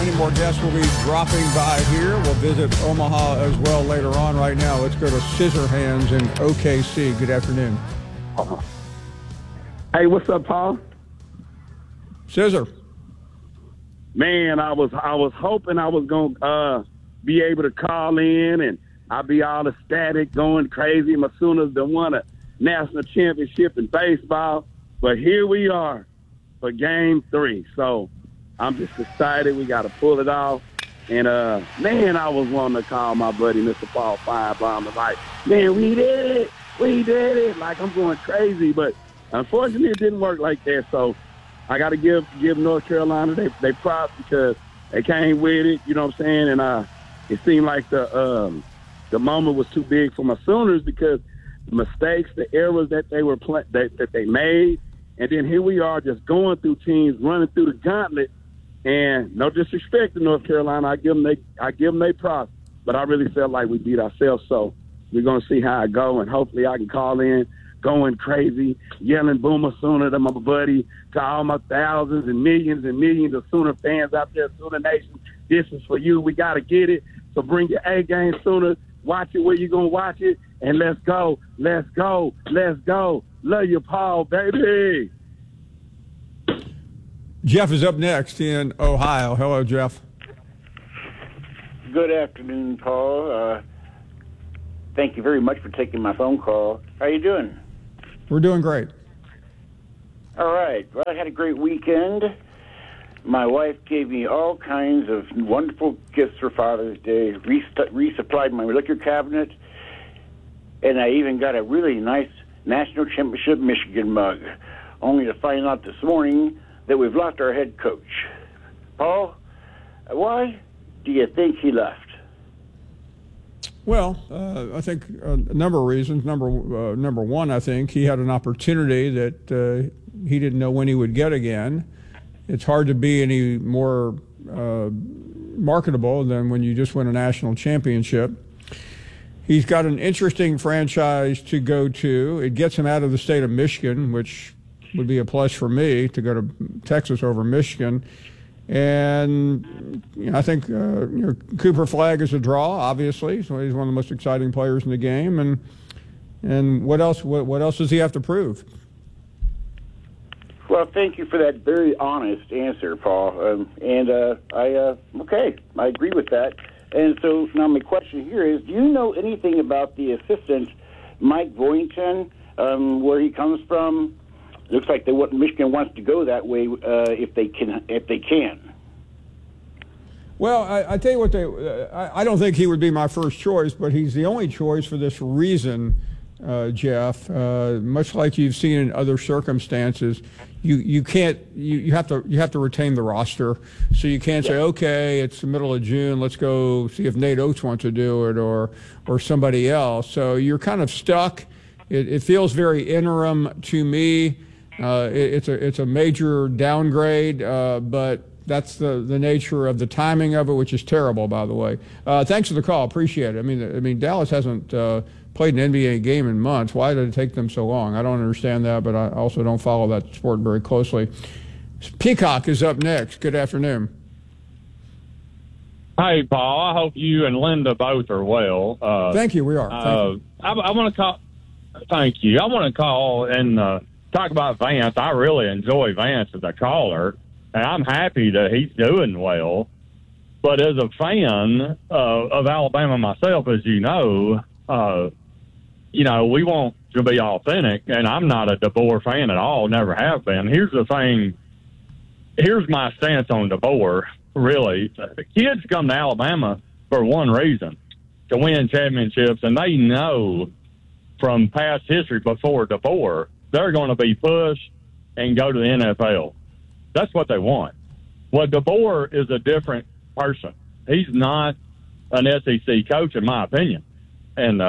Many more guests will be dropping by here. We'll visit Omaha as well later on. Right now, let's go to Scissorhands in OKC. Good afternoon. Hey, what's up, Paul? Scissor. Man, I was hoping I was gonna be able to call in and I'd be all ecstatic, going crazy. My Sooners done won a national championship in baseball, but here we are for Game 3. So I'm just excited. We got to pull it off. And man, I was wanting to call my buddy Mr. Paul Finebaum and like, man, we did it. Like I'm going crazy, but unfortunately, it didn't work like that. So I got to give North Carolina they props because they came with it. You know what I'm saying? And it seemed like the moment was too big for my Sooners because the mistakes, the errors that they were that they made, and then here we are just going through teams, running through the gauntlet. And no disrespect to North Carolina, I give them they props, but I really felt like we beat ourselves. So we're gonna see how it go, and hopefully I can call in, going crazy, yelling Boomer Sooner to my buddy, to all my thousands and millions of Sooner fans out there, Sooner Nation. This is for you. We got to get it. So bring your A game, Sooner. Watch it where you're going to watch it. And let's go. Let's go. Let's go. Love you, Paul, baby. Jeff is up next in Ohio. Hello, Jeff. Good afternoon, Paul. Thank you very much for taking my phone call. How you doing? We're doing great. All right. Well, I had a great weekend. My wife gave me all kinds of wonderful gifts for Father's Day, resupplied my liquor cabinet, and I even got a really nice National Championship Michigan mug, only to find out this morning that we've lost our head coach. Paul, why do you think he left? Well, I think a number of reasons. Number one, I think he had an opportunity that he didn't know when he would get again. It's hard to be any more marketable than when you just win a national championship. He's got an interesting franchise to go to. It gets him out of the state of Michigan, which would be a plus for me to go to Texas over Michigan. And I think Cooper Flagg is a draw, obviously. So he's one of the most exciting players in the game. And what else? What else does he have to prove? Well, thank you for that very honest answer, Paul. I agree with that. And so now my question here is: do you know anything about the assistant, Mike Boynton, where he comes from? Looks like Michigan wants to go that way if they can. Well, I tell you what, I don't think he would be my first choice, but he's the only choice for this reason, Jeff. Much like you've seen in other circumstances, you have to retain the roster. So you can't say, okay, it's the middle of June, let's go see if Nate Oates wants to do it or somebody else. So you're kind of stuck. It feels very interim to me. It's a major downgrade, but that's the nature of the timing of it, which is terrible, by the way. Thanks for the call. Appreciate it. I mean, Dallas hasn't played an NBA game in months. Why did it take them so long? I don't understand that, but I also don't follow that sport very closely. Peacock is up next. Good afternoon. Hey, Paul. I hope you and Linda both are well. Thank you. We are. Thank you. I want to call. Thank you. I want to call and talk about Vance. I really enjoy Vance as a caller, and I'm happy that he's doing well. But as a fan of Alabama myself, as you know, we want to be authentic, and I'm not a DeBoer fan at all, never have been. Here's the thing. Here's my stance on DeBoer, really. The kids come to Alabama for one reason, to win championships, and they know from past history before DeBoer, they're going to be pushed and go to the NFL. That's what they want. Well, DeBoer is a different person. He's not an SEC coach, in my opinion. And,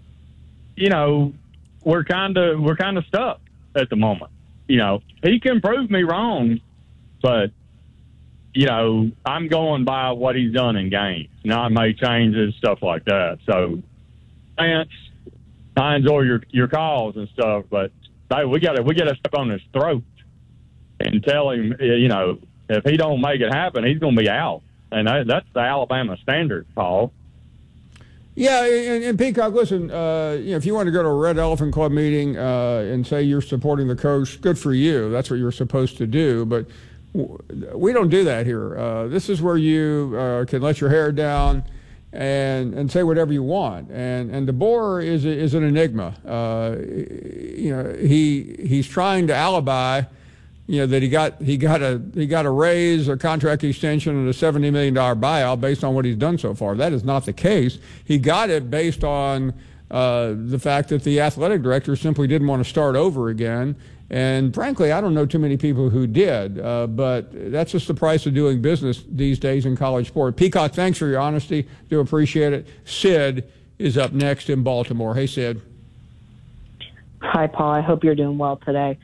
we're kind of stuck at the moment. He can prove me wrong, but, I'm going by what he's done in games. Now, I made changes, stuff like that. So, Vance, I enjoy your calls and stuff, but we got to step on his throat and tell him, if he don't make it happen, he's going to be out. and that's the Alabama standard, Paul. Yeah, and Peacock, listen, if you want to go to a Red Elephant Club meeting and say you're supporting the coach, good for you. That's what you're supposed to do. But we don't do that here. This is where you can let your hair down and say whatever you want. And DeBoer is an enigma. He's trying to alibi, that he got a raise, a contract extension, and a $70 million buyout based on what he's done so far. That is not the case. He got it based on the fact that the athletic director simply didn't want to start over again. And frankly, I don't know too many people who did, but that's just the price of doing business these days in college sport. Peacock, thanks for your honesty. Do appreciate it. Sid is up next in Baltimore. Hey, Sid. Hi, Paul. I hope you're doing well today.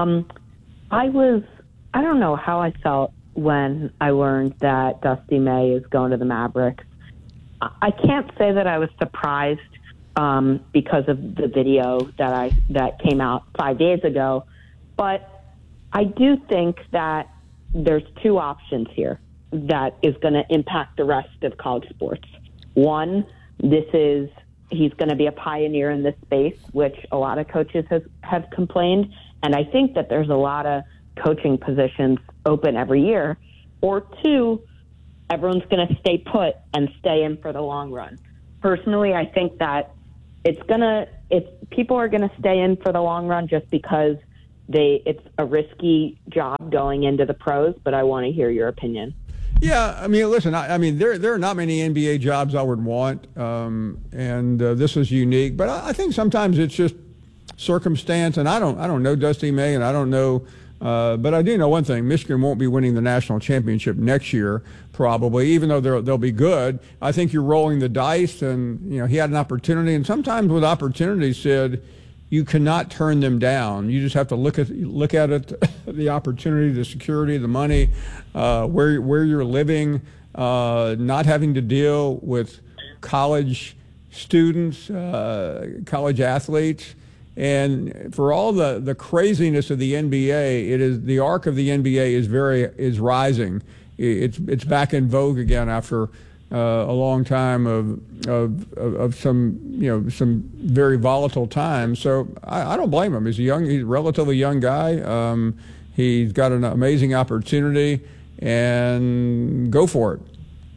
I don't know how I felt when I learned that Dusty May is going to the Mavericks. I can't say that I was surprised because of the video that came out 5 days ago, but I do think that there's two options here that is going to impact the rest of college sports. One, he's going to be a pioneer in this space, which a lot of coaches have complained. And I think that there's a lot of coaching positions open every year. Or two, everyone's going to stay put and stay in for the long run. Personally, I think that people are going to stay in for the long run just because it's a risky job going into the pros, but I want to hear your opinion. Yeah, I mean, listen, there are not many NBA jobs I would want, and this is unique. But I think sometimes it's just circumstance, and I don't know Dusty May, and I don't know, but I do know one thing: Michigan won't be winning the national championship next year, probably, even though they'll be good. I think you're rolling the dice, and he had an opportunity, and sometimes with opportunities, Sid, you cannot turn them down. You just have to look at it, the opportunity, the security, the money, where you're living, not having to deal with college students, college athletes. And for all the craziness of the NBA, the arc of the NBA is rising. It's back in vogue again after a long time of some very volatile times. So I don't blame him. He's a relatively young guy. He's got an amazing opportunity, and go for it.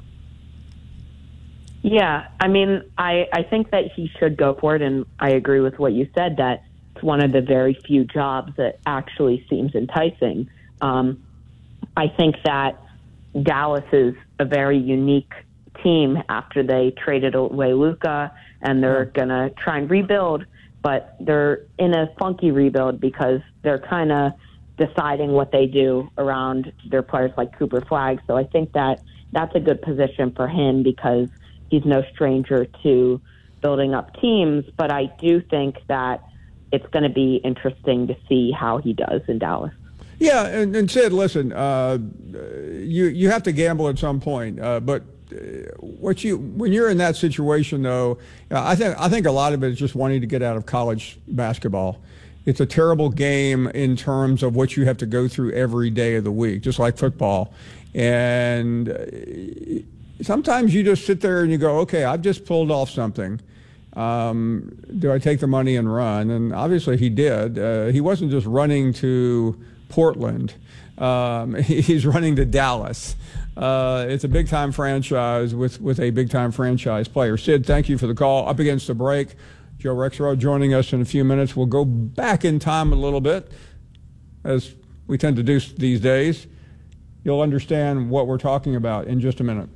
Yeah, I mean, I think that he should go for it, and I agree with what you said, that it's one of the very few jobs that actually seems enticing. I think that Dallas is a very unique team after they traded away Luka, and they're going to try and rebuild, but they're in a funky rebuild because they're kind of deciding what they do around their players like Cooper Flagg. So I think that that's a good position for him because he's no stranger to building up teams, but I do think that it's going to be interesting to see how he does in Dallas. Yeah, and Sid, listen, you have to gamble at some point, but when you're in that situation, though, I think a lot of it is just wanting to get out of college basketball. It's a terrible game in terms of what you have to go through every day of the week, just like football. And sometimes you just sit there and you go, okay, I've just pulled off something. Do I take the money and run? And obviously he did. He wasn't just running to Portland. He's running to Dallas. It's a big-time franchise with a big-time franchise player. Sid, thank you for the call. Up against the break, Joe Rexrode joining us in a few minutes. We'll go back in time a little bit, as we tend to do these days. You'll understand what we're talking about in just a minute.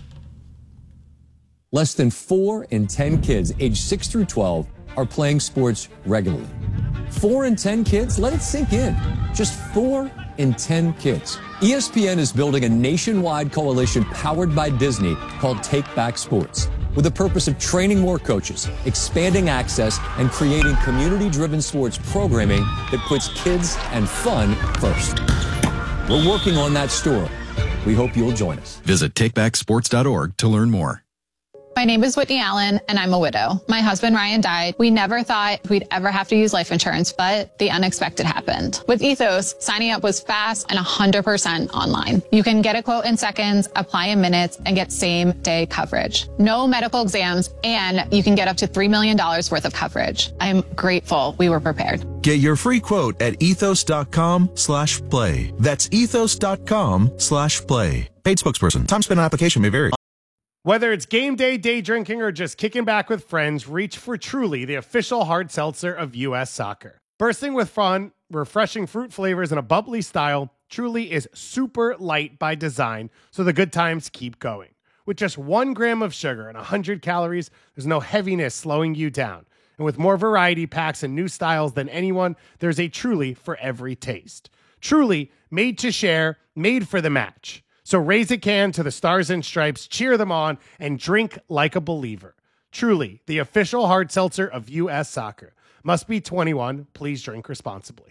Less than 4 in 10 kids aged 6 through 12 are playing sports regularly. 4 in 10 kids? Let it sink in. Just 4 in 10 kids. ESPN is building a nationwide coalition powered by Disney called Take Back Sports, with the purpose of training more coaches, expanding access, and creating community-driven sports programming that puts kids and fun first. We're working on that story. We hope you'll join us. Visit takebacksports.org to learn more. My name is Whitney Allen, and I'm a widow. My husband, Ryan, died. We never thought we'd ever have to use life insurance, but the unexpected happened. With Ethos, signing up was fast and 100% online. You can get a quote in seconds, apply in minutes, and get same-day coverage. No medical exams, and you can get up to $3 million worth of coverage. I'm grateful we were prepared. Get your free quote at ethos.com/play. That's ethos.com/play. Paid spokesperson. Time spent on application may vary. Whether it's game day, day drinking, or just kicking back with friends, reach for Truly, the official hard seltzer of U.S. Soccer. Bursting with fun, refreshing fruit flavors, and a bubbly style, Truly is super light by design, so the good times keep going. With just 1 gram of sugar and 100 calories, there's no heaviness slowing you down. And with more variety packs and new styles than anyone, there's a Truly for every taste. Truly, made to share, made for the match. So raise a can to the Stars and Stripes, cheer them on, and drink like a believer. Truly, the official hard seltzer of U.S. Soccer. Must be 21. Please drink responsibly.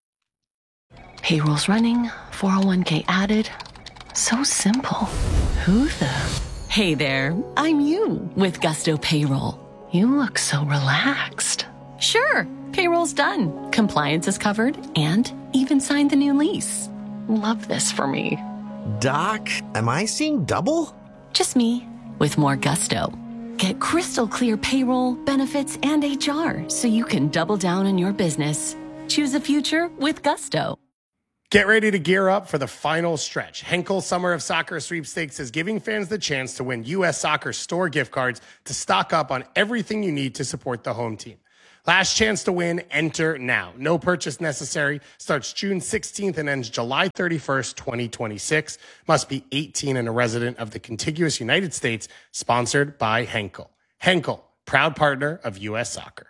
Payroll's running, 401k added. So simple. Who the? Hey there, I'm you with Gusto Payroll. You look so relaxed. Sure, payroll's done. Compliance is covered and even signed the new lease. Love this for me. Doc, am I seeing double? Just me, with more gusto. Get crystal clear payroll, benefits, and HR so you can double down on your business. Choose a future with Gusto. Get ready to gear up for the final stretch. Henkel Summer of Soccer Sweepstakes is giving fans the chance to win U.S. Soccer store gift cards to stock up on everything you need to support the home team. Last chance to win, enter now. No purchase necessary. Starts June 16th and ends July 31st, 2026. Must be 18 and a resident of the contiguous United States. Sponsored by Henkel. Henkel, proud partner of U.S. Soccer.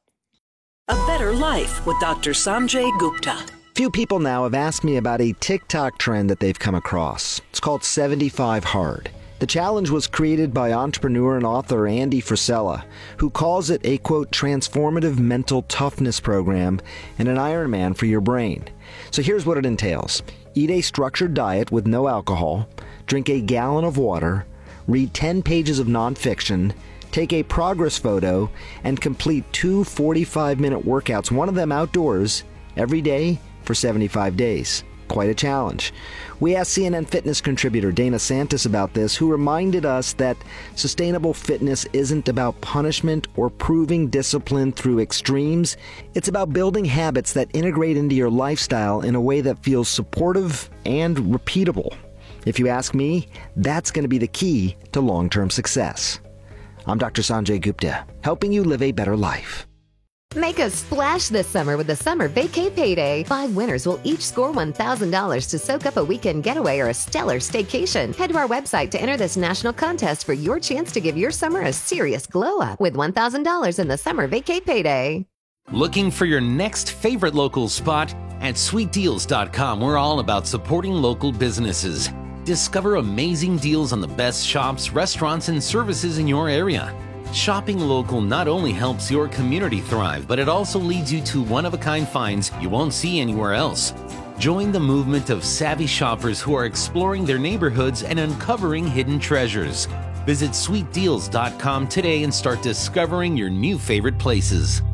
A Better Life with Dr. Sanjay Gupta. Few people now have asked me about a TikTok trend that they've come across. It's called 75 Hard. The challenge was created by entrepreneur and author Andy Frisella, who calls it a, quote, transformative mental toughness program and an Ironman for your brain. So here's what it entails. Eat a structured diet with no alcohol, drink a gallon of water, read 10 pages of nonfiction, take a progress photo, and complete 2 45-minute workouts, one of them outdoors, every day for 75 days. Quite a challenge. We asked CNN Fitness contributor Dana Santis about this, who reminded us that sustainable fitness isn't about punishment or proving discipline through extremes. It's about building habits that integrate into your lifestyle in a way that feels supportive and repeatable. If you ask me, that's going to be the key to long-term success. I'm Dr. Sanjay Gupta, helping you live a better life. Make a splash this summer with the Summer Vacay Payday. 5 winners will each score $1,000 to soak up a weekend getaway or a stellar staycation. Head to our website to enter this national contest for your chance to give your summer a serious glow-up with $1,000 in the Summer Vacay Payday. Looking for your next favorite local spot? At sweetdeals.com, we're all about supporting local businesses. Discover amazing deals on the best shops, restaurants, and services in your area. Shopping local not only helps your community thrive, but it also leads you to one-of-a-kind finds you won't see anywhere else. Join the movement of savvy shoppers who are exploring their neighborhoods and uncovering hidden treasures. Visit sweetdeals.com today and start discovering your new favorite places.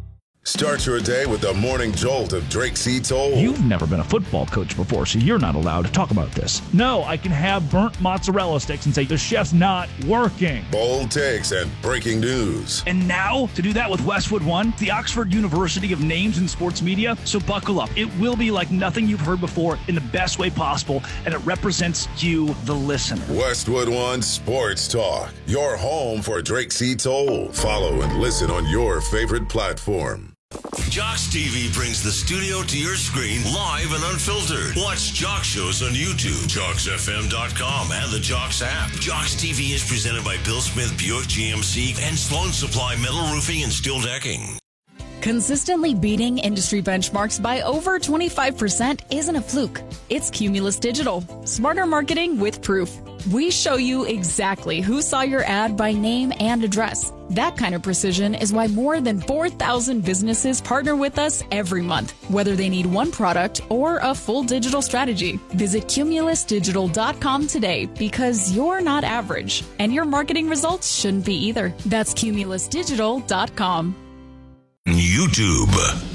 Start your day with the morning jolt of Drake C. Toll. You've never been a football coach before, so you're not allowed to talk about this. No, I can have burnt mozzarella sticks and say, the chef's not working. Bold takes and breaking news. And now, to do that with Westwood One, the Oxford University of names in sports media, so buckle up. It will be like nothing you've heard before in the best way possible, and it represents you, the listener. Westwood One Sports Talk, your home for Drake C. Toll. Follow and listen on your favorite platform. Jocks TV brings the studio to your screen live and unfiltered. Watch Jocks shows on YouTube, JocksFM.com, and the Jocks app. Jocks TV is presented by Bill Smith Buick GMC and Sloan Supply Metal Roofing and Steel Decking. Consistently beating industry benchmarks by over 25% isn't a fluke. It's Cumulus Digital. Smarter marketing with proof. We show you exactly who saw your ad by name and address. That kind of precision is why more than 4,000 businesses partner with us every month, whether they need one product or a full digital strategy. Visit cumulusdigital.com today because you're not average, and your marketing results shouldn't be either. That's cumulusdigital.com. YouTube.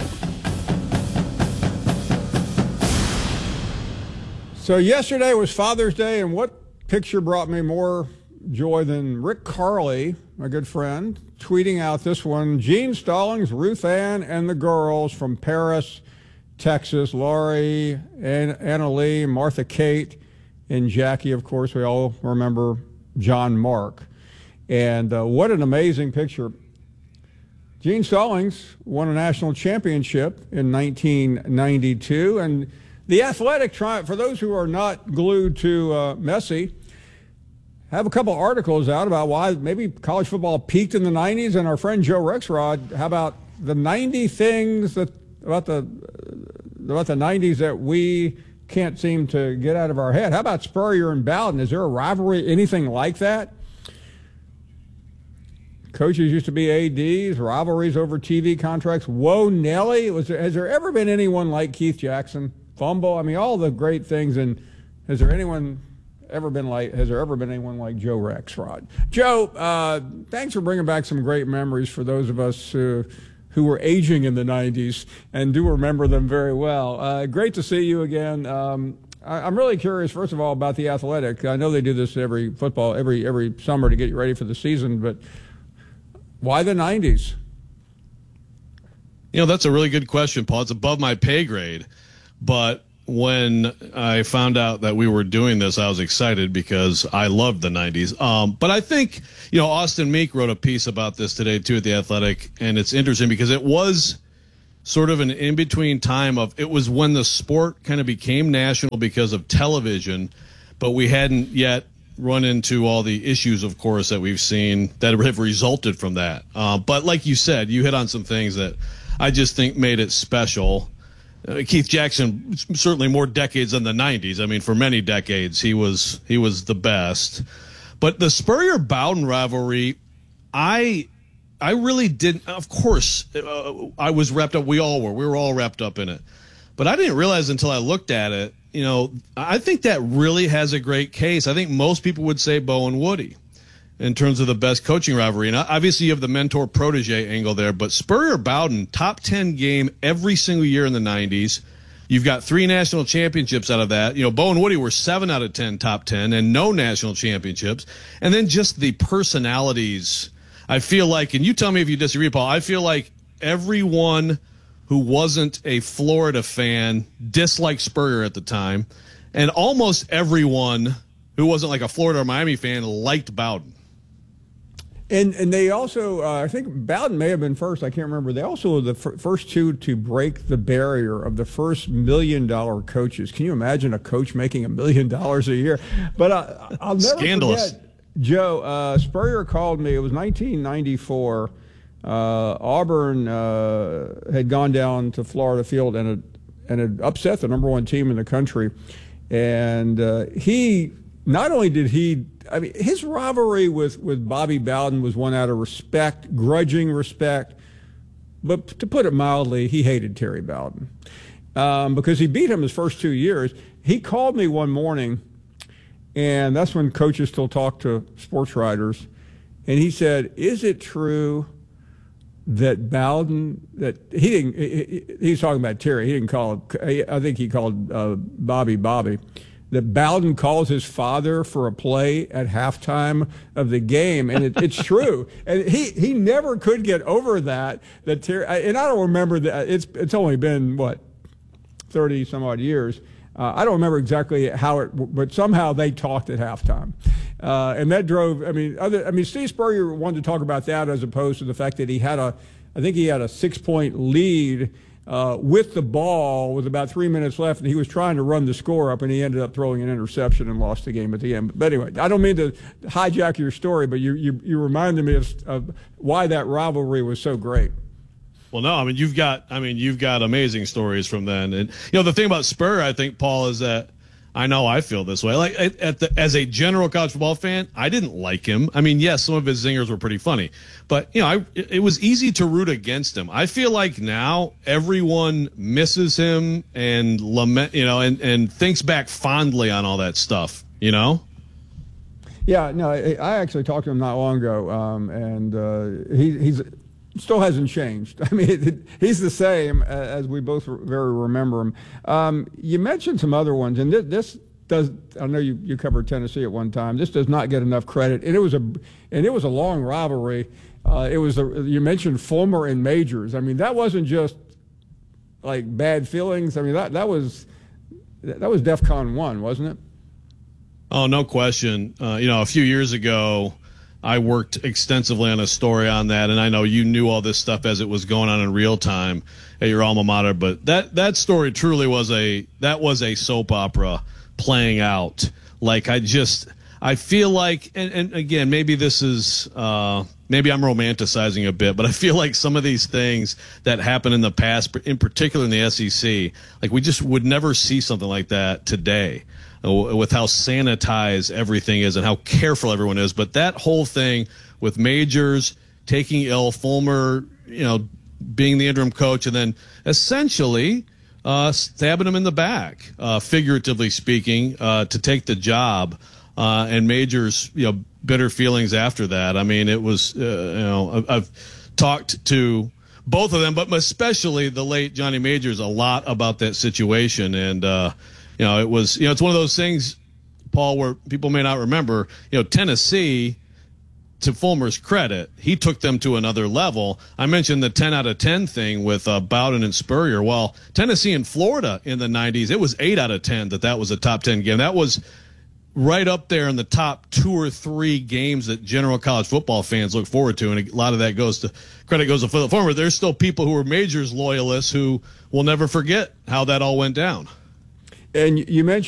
So yesterday was Father's Day, and what picture brought me more joy than Rick Carley, my good friend, tweeting out this one: Gene Stallings, Ruth Ann, and the girls from Paris, Texas, Laurie, Anna Lee, Martha Kate, and Jackie. Of course, we all remember John Mark. And what an amazing picture. Gene Stallings won a national championship in 1992, and the Athletic, for those who are not glued to Messi, have a couple articles out about why maybe college football peaked in the 90s. And our friend Joe Rexrod, how about the 90 things about the 90s that we can't seem to get out of our head? How about Spurrier and Bowden? Is there a rivalry, anything like that? Coaches used to be ADs, rivalries over TV contracts. Whoa, Nelly. Has there ever been anyone like Keith Jackson? Fumble, I mean, all the great things. And has there ever been anyone like Joe Rexrod? Joe, thanks for bringing back some great memories for those of us who were aging in the 90s and do remember them very well. Great to see you again. I'm really curious, first of all, about the Athletic. I know they do this every summer to get you ready for the season, but why the 90s? You know, that's a really good question, Paul. It's above my pay grade. But when I found out that we were doing this, I was excited because I loved the 90s. But I think, Austin Meek wrote a piece about this today, too, at The Athletic. And it's interesting because it was sort of an in-between time it was when the sport kind of became national because of television, but we hadn't yet run into all the issues, of course, that we've seen that have resulted from that. But like you said, you hit on some things that I just think made it special. Keith Jackson, certainly more decades than the 90s. I mean, for many decades, he was the best. But the Spurrier-Bowden rivalry, I really didn't. Of course, I was wrapped up. We all were. We were all wrapped up in it. But I didn't realize until I looked at it, I think that really has a great case. I think most people would say Bo and Woody in terms of the best coaching rivalry. And obviously you have the mentor-protege angle there, but Spurrier-Bowden, top 10 game every single year in the 90s. You've got 3 national championships out of that. Bo and Woody were 7 out of 10 top 10 and no national championships. And then just the personalities, I feel like, and you tell me if you disagree, Paul, I feel like everyone who wasn't a Florida fan disliked Spurrier at the time, and almost everyone who wasn't like a Florida or Miami fan liked Bowden. And they also, I think Bowden may have been first, I can't remember. They also were the first two to break the barrier of the first $1 million coaches. Can you imagine a coach making $1 million a year? But I'll never Scandalous. forget, Joe, Spurrier called me. It was 1994. Auburn had gone down to Florida Field and had upset the number 1 team in the country. And not only did his rivalry with Bobby Bowden was one out of respect, grudging respect. But to put it mildly, he hated Terry Bowden because he beat him his first 2 years. He called me one morning, and that's when coaches still talk to sports writers. And he said, "Is it true that Bowden, he was talking about Terry, he didn't call him, I think he called Bobby, that Bowden calls his father for a play at halftime of the game," and it's true. And he never could get over that Terry, and I don't remember that. It's only been 30 some odd years. I don't remember exactly but somehow they talked at halftime. And that drove, Steve Spurrier wanted to talk about that as opposed to the fact that I think he had a 6-point lead with the ball with about 3 minutes left, and he was trying to run the score up, and he ended up throwing an interception and lost the game at the end. But anyway, I don't mean to hijack your story, but you reminded me of why that rivalry was so great. Well, no, you've got amazing stories from then. And, the thing about Spurrier, I think, Paul, is that I know I feel this way. Like as a general college football fan, I didn't like him. I mean, yes, some of his zingers were pretty funny, but it was easy to root against him. I feel like now everyone misses him and and thinks back fondly on all that stuff. Yeah, no, I actually talked to him not long ago, and he's still hasn't changed. I mean, he's the same as we both very remember him. You mentioned some other ones, and this does. I know you covered Tennessee at one time. This does not get enough credit, and it was a long rivalry. You mentioned Fulmer and Majors. I mean, that wasn't just like bad feelings. I mean, that was DEFCON 1, wasn't it? Oh, no question. A few years ago, I worked extensively on a story on that, and I know you knew all this stuff as it was going on in real time at your alma mater, but that story truly was a soap opera playing out. Like I feel like, and again, maybe this is, maybe I'm romanticizing a bit, but I feel like some of these things that happened in the past, in particular in the SEC, like we just would never see something like that today, with how sanitized everything is and how careful everyone is. But that whole thing with Majors taking ill, Fulmer, being the interim coach, and then essentially stabbing him in the back, figuratively speaking, to take the job, and Majors, bitter feelings after that. I mean, it was, I've talked to both of them, but especially the late Johnny Majors a lot about that situation. And, it was, it's one of those things, Paul, where people may not remember, Tennessee, to Fulmer's credit, he took them to another level. I mentioned the 10 out of 10 thing with Bowden and Spurrier. Well, Tennessee and Florida in the 90s, it was 8 out of 10 that was a top 10 game. That was right up there in the top 2 or 3 games that general college football fans look forward to. And a lot of that credit goes to Philip Fulmer. There's still people who are Majors loyalists who will never forget how that all went down. And you mentioned